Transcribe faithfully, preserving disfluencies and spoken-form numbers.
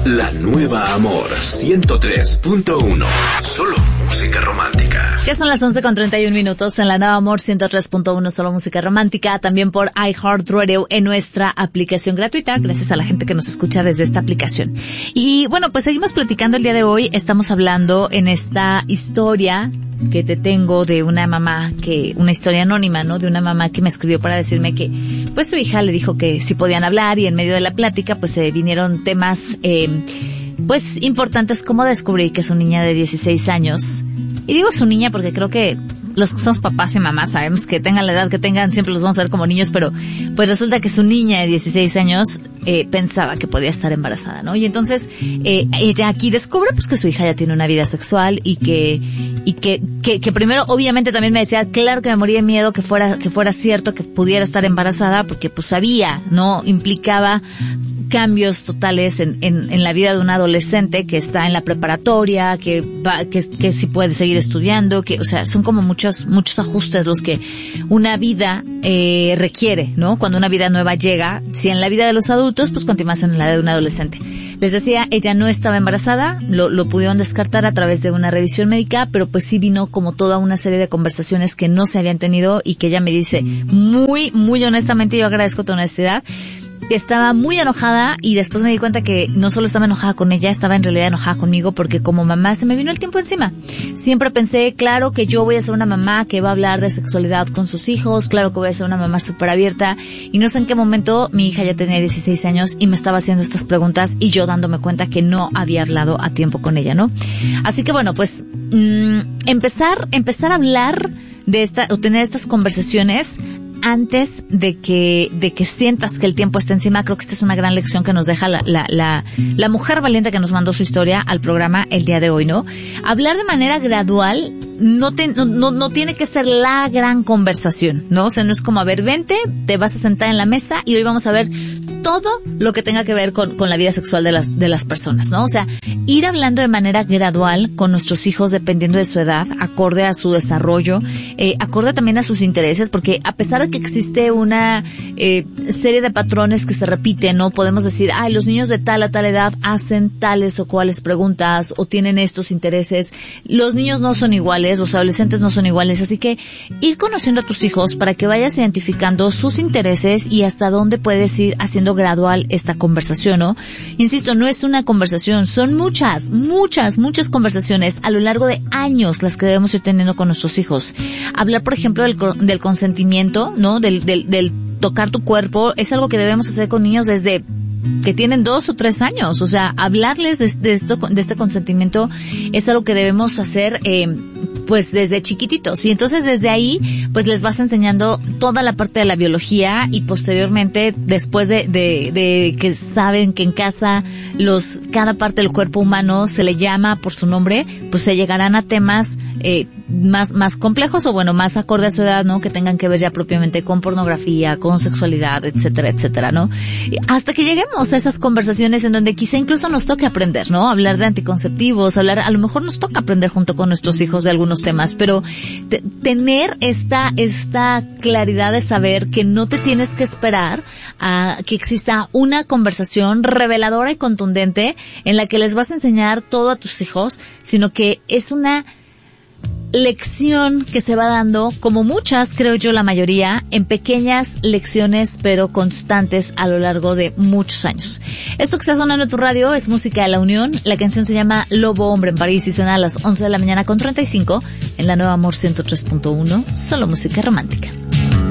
La nueva Amor ciento tres punto uno. Solo música romántica. Ya son las once con treinta y un minutos en la nueva Amor ciento tres punto uno. Solo música romántica. También por iHeartRadio en nuestra aplicación gratuita. Gracias a la gente que nos escucha desde esta aplicación. Y bueno, pues seguimos platicando el día de hoy. Estamos hablando en esta historia que te tengo de una mamá que, una historia anónima, ¿no? De una mamá que me escribió para decirme que, pues su hija le dijo que sí podían hablar y en medio de la plática, pues se vinieron temas, eh, pues importantes como descubrir que su niña de dieciséis años, y digo su niña porque creo que los que somos papás y mamás sabemos que tengan la edad que tengan, siempre los vamos a ver como niños, pero pues resulta que su niña de dieciséis años eh, pensaba que podía estar embarazada, ¿no? Y entonces eh, ella aquí descubre pues que su hija ya tiene una vida sexual y que y que, que que primero obviamente también me decía, claro que me moría de miedo que fuera que fuera cierto que pudiera estar embarazada porque pues sabía, ¿no? Implicaba cambios totales en, en, en la vida de un adolescente que está en la preparatoria, que va, que, que sí puede seguir estudiando, que, o sea, son como muchos, muchos ajustes los que una vida, eh, requiere, ¿no? Cuando una vida nueva llega, si en la vida de los adultos, pues continúas en la de un adolescente. Les decía, ella no estaba embarazada, lo, lo pudieron descartar a través de una revisión médica, pero pues sí vino como toda una serie de conversaciones que no se habían tenido y que ella me dice muy, muy honestamente, yo agradezco tu honestidad, estaba muy enojada y después me di cuenta que no solo estaba enojada con ella, estaba en realidad enojada conmigo porque como mamá se me vino el tiempo encima. Siempre pensé, claro que yo voy a ser una mamá que va a hablar de sexualidad con sus hijos, claro que voy a ser una mamá súper abierta y no sé en qué momento mi hija ya tenía dieciséis años y me estaba haciendo estas preguntas y yo dándome cuenta que no había hablado a tiempo con ella, ¿no? Así que bueno, pues mmm, empezar, empezar a hablar de esta, o tener estas conversaciones antes de que de que sientas que el tiempo está encima. Creo que esta es una gran lección que nos deja la la la, la mujer valiente que nos mandó su historia al programa el día de hoy, ¿no? Hablar de manera gradual no te, no, no, no tiene que ser la gran conversación, ¿no? O sea, no es como, a ver, vente, te vas a sentar en la mesa y hoy vamos a ver todo lo que tenga que ver con, con la vida sexual de las, de las personas, ¿no? O sea, ir hablando de manera gradual con nuestros hijos dependiendo de su edad, acorde a su desarrollo, eh, acorde también a sus intereses, porque a pesar de que existe una eh, serie de patrones que se repiten, ¿no? Podemos decir, ay, los niños de tal a tal edad hacen tales o cuales preguntas o tienen estos intereses. Los niños no son iguales, los adolescentes no son iguales, así que ir conociendo a tus hijos para que vayas identificando sus intereses y hasta dónde puedes ir haciendo gradual esta conversación, ¿no? Insisto, no es una conversación, son muchas, muchas, muchas conversaciones a lo largo de años las que debemos ir teniendo con nuestros hijos. Hablar, por ejemplo, del, del consentimiento, ¿no? Del, del, del tocar tu cuerpo, es algo que debemos hacer con niños desde que tienen dos o tres años, o sea, hablarles de, de esto, de este consentimiento es algo que debemos hacer, eh, pues desde chiquititos, y entonces desde ahí, pues les vas enseñando toda la parte de la biología y posteriormente, después de, de, de que saben que en casa los, cada parte del cuerpo humano se le llama por su nombre, pues se llegarán a temas, eh, más, más complejos o bueno, más acorde a su edad, ¿no? Que tengan que ver ya propiamente con pornografía, con sexualidad, etcétera, etcétera, ¿no? Hasta que lleguemos a esas conversaciones en donde quizá incluso nos toque aprender, ¿no? Hablar de anticonceptivos, hablar, a lo mejor nos toca aprender junto con nuestros hijos de algunos temas, pero te, tener esta, esta claridad de saber que no te tienes que esperar a que exista una conversación reveladora y contundente en la que les vas a enseñar todo a tus hijos, sino que es una lección que se va dando, como muchas, creo yo la mayoría, en pequeñas lecciones pero constantes a lo largo de muchos años. Esto que está sonando en tu radio es música de La Unión, la canción se llama Lobo Hombre en París y suena a las once de la mañana con treinta y cinco en la nueva Amor ciento tres punto uno, solo música romántica.